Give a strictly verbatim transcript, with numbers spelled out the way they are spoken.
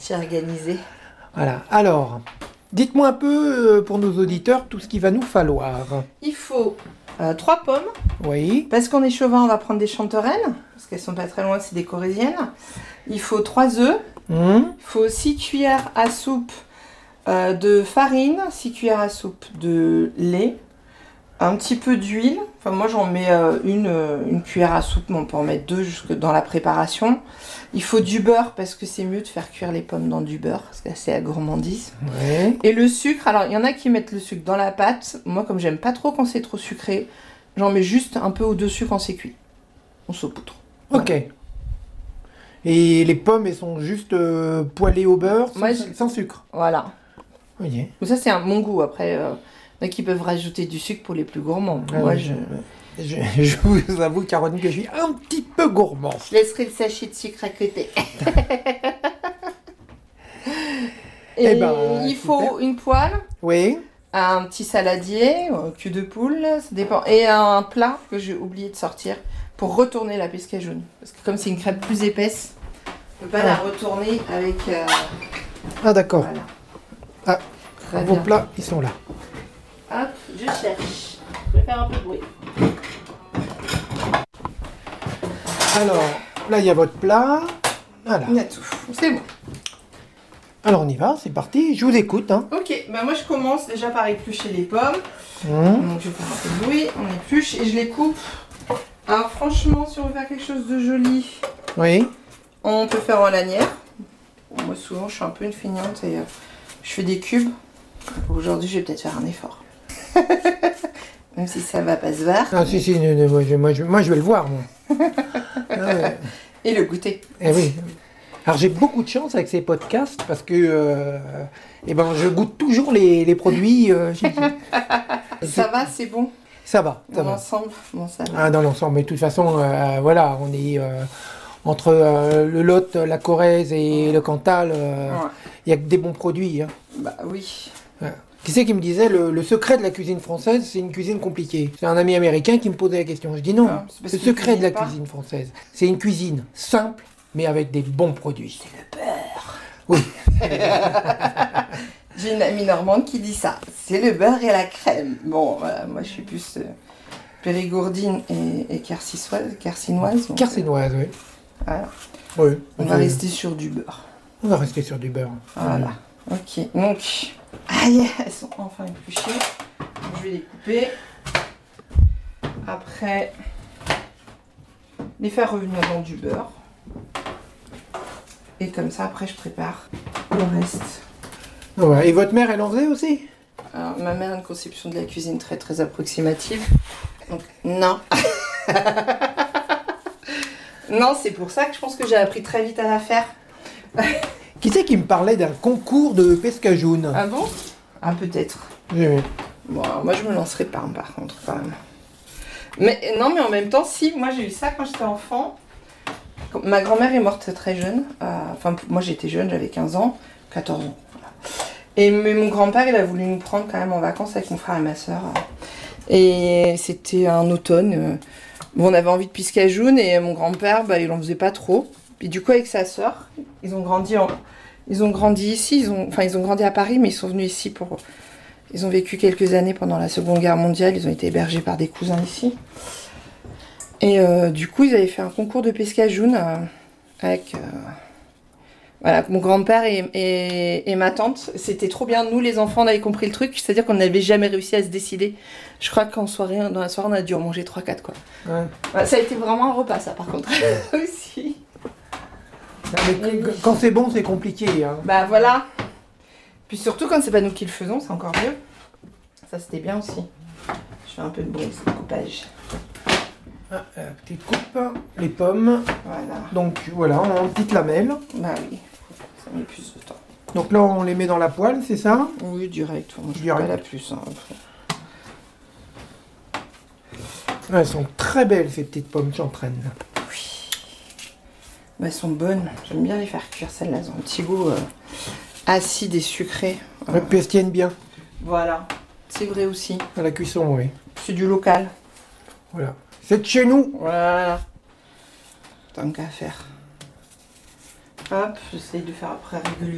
J'ai organisé. Voilà. Alors, dites-moi un peu, euh, pour nos auditeurs, tout ce qu'il va nous falloir. Il faut euh, trois pommes. Oui. Parce qu'on est chauvin, on va prendre des chanterelles. Parce qu'elles sont pas très loin, c'est des corésiennes. Il faut trois œufs. Hum. Il faut six cuillères à soupe euh, de farine, six cuillères à soupe de lait, un petit peu d'huile. Enfin, moi, j'en mets euh, une, euh, une cuillère à soupe, mais on peut en mettre deux jusque dans la préparation. Il faut du beurre, parce que c'est mieux de faire cuire les pommes dans du beurre, parce que c'est la gourmandise. Ouais. Et le sucre, alors il y en a qui mettent le sucre dans la pâte. Moi, comme j'aime pas trop quand c'est trop sucré, j'en mets juste un peu au-dessus quand c'est cuit. On saupoudre. Ok. Et les pommes, elles sont juste euh, poêlées au beurre, sans, Moi, je- sans sucre. Voilà. Oui. Mais ça, c'est un bon goût. Après, euh, il y en a qui peuvent rajouter du sucre pour les plus gourmands. Ah Moi, oui. je... Je, je vous avoue, Caroline, que je suis un petit peu gourmand. je laisserai le sachet de sucre à côté. Et Eh ben, il super. faut une poêle, Oui. un petit saladier, un cul de poule, ça dépend, et un plat que j'ai oublié de sortir pour retourner la pescajoune. Parce que comme c'est une crêpe plus épaisse, on ne peut pas Ah. la retourner avec... euh, Ah, d'accord. Voilà. Ah, Très vos bien. plats, ils sont là. Hop, je cherche. Je vais faire un peu de bruit. Alors, là, il y a votre plat. Voilà. Il y a tout. C'est bon. Alors, on y va, c'est parti. Je vous écoute. Hein. Ok, bah moi je commence déjà par éplucher les pommes. Hum. Donc je vais faire un peu de bruit. On épluche et je les coupe. Alors franchement, si on veut faire quelque chose de joli, Oui. on peut faire en lanière. Bon, moi souvent je suis un peu une feignante et euh, je fais des cubes. Aujourd'hui je vais peut-être faire un effort. Même si ça va pas se voir. Ah, si, si, non, non, moi, je, moi, je, moi, je vais le voir, moi. Ah, ouais. Et le goûter. Eh oui. Alors, j'ai beaucoup de chance avec ces podcasts parce que euh, eh ben, je goûte toujours les, les produits. euh, j'ai dit. Ça va, c'est bon. Ça va, ça Dans va. l'ensemble, bon ça va. Ah, dans l'ensemble, mais de toute façon, euh, voilà, on est euh, entre euh, le Lot, la Corrèze et le Cantal, euh, Ouais. il y a que des bons produits. Hein. Bah oui. Ouais. Qui c'est qui me disait le, le secret de la cuisine française, c'est une cuisine compliquée. C'est un ami américain qui me posait la question. Je dis non, Ah, c'est parce le qu'il secret de la cuisine pas. cuisine française, c'est une cuisine simple, mais avec des bons produits. Le beurre. Oui. J'ai une amie normande qui dit ça. C'est le beurre et la crème. Bon, voilà, moi je suis plus euh, périgourdine et, et carcissoise, carcinoise. donc, Carcinoise, oui. euh, voilà. Oui. On va Je- rester sur du beurre. On va rester sur du beurre. Voilà. Ok. Donc, aïe, elles sont enfin épluchées. Donc, je vais les couper. Après, les faire revenir dans du beurre. Et comme ça, après, je prépare le reste. Ouais. Et votre mère, elle en faisait aussi? Alors, ma mère a une conception de la cuisine très très approximative. Donc, non. Non, c'est pour ça que je pense que j'ai appris très vite à la faire. Qui c'est qui me parlait d'un concours de pescajoune? Ah bon? Ah, peut-être. Oui. Bon, alors, moi, je me lancerai pas, hein, par contre, quand même. Mais non, mais en même temps, si, moi, j'ai eu ça quand j'étais enfant. Quand- Ma grand-mère est morte très jeune. euh, Enfin, moi, j'étais jeune, j'avais quinze ans, quatorze ans. Voilà. Et mais mon grand-père, il a voulu nous prendre quand même en vacances avec mon frère et ma soeur. Et c'était un automne. euh, Bon, on avait envie de piscajoune et mon grand-père, bah, il en faisait pas trop. Et du coup, avec sa soeur, ils ont grandi en... Ils ont grandi ici, ils ont... enfin, ils ont grandi à Paris, mais ils sont venus ici pour... Ils ont vécu quelques années pendant la Seconde Guerre mondiale, ils ont été hébergés par des cousins ici. Et euh, du coup, ils avaient fait un concours de pescajoune euh, avec... euh, Voilà, mon grand-père et, et, et ma tante, c'était trop bien. Nous, les enfants, on avait compris le truc, c'est-à-dire qu'on n'avait jamais réussi à se décider. Je crois qu'en soirée, dans la soirée, on a dû en manger trois quatre, quoi. Ouais. Voilà, ça a été vraiment un repas, ça, par contre, aussi. Mais qu- quand c'est bon, c'est compliqué. Hein. Bah voilà. Puis surtout, quand c'est pas nous qui le faisons, c'est encore mieux. Ça, c'était bien aussi. Je fais un peu de bruit, c'est le coupage. Ah, euh, petite coupe, les pommes. Voilà. Donc voilà, en petites lamelles. Bah oui, ça met plus de temps. Donc là, on les met dans la poêle, c'est ça? Oui, direct. Je Direct. pas la plus. Hein, après. Elles sont très belles, ces petites pommes chantraines. Oui. Bah, elles sont bonnes. J'aime bien les faire cuire, celles-là. Elles ont un petit goût euh, acide et sucré. Euh, Et puis elles se tiennent bien Voilà. C'est vrai aussi. à la cuisson, oui. C'est du local. Voilà. C'est de chez nous. Voilà. Tant qu'à faire. Hop, j'essaye de faire après régulièrement.